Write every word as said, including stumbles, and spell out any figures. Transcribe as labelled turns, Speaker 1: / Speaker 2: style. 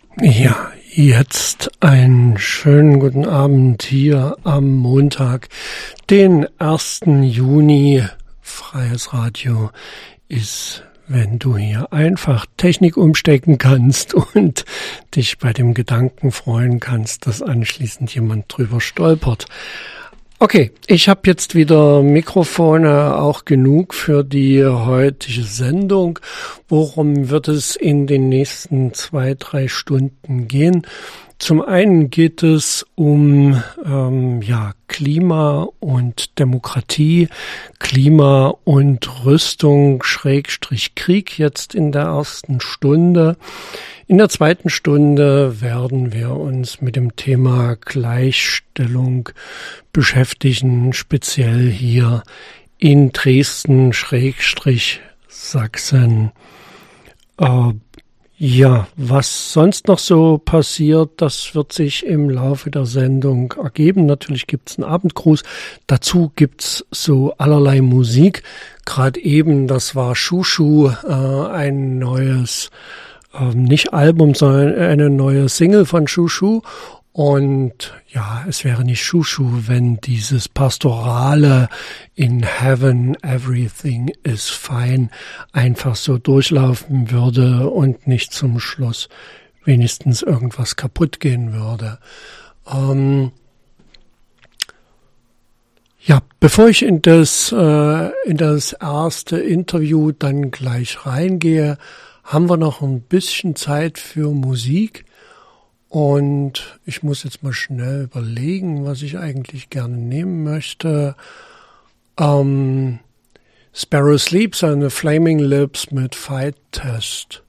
Speaker 1: Ja, jetzt einen schönen guten Abend hier am Montag, den ersten Juni. Freies Radio ist, wenn du hier einfach Technik umstecken kannst und dich bei dem Gedanken freuen kannst, dass anschließend jemand drüber stolpert. Okay, ich habe jetzt wieder Mikrofone auch genug für die heutige Sendung. Worum wird es in den nächsten zwei, drei Stunden gehen? Zum einen geht es um ähm, ja Klima und Demokratie, Klima und Rüstung, Schrägstrich Krieg jetzt in der ersten Stunde. In der zweiten Stunde werden wir uns mit dem Thema Gleichstellung beschäftigen, speziell hier in Dresden, Schrägstrich Sachsen. Äh, ja, was sonst noch so passiert, das wird sich im Laufe der Sendung ergeben. Natürlich gibt's einen Abendgruß. Dazu gibt's so allerlei Musik. Gerade eben, das war Shushu, äh, ein neues Ähm, nicht Album, sondern eine neue Single von Shushu. Und ja, es wäre nicht Shushu, wenn dieses pastorale In Heaven Everything is Fine einfach so durchlaufen würde und nicht zum Schluss wenigstens irgendwas kaputt gehen würde. Ähm ja, bevor ich in das, äh, in das erste Interview dann gleich reingehe, haben wir noch ein bisschen Zeit für Musik und ich muss jetzt mal schnell überlegen, was ich eigentlich gerne nehmen möchte. Ähm, Sparrow Sleeps and the Flaming Lips mit Fight Test.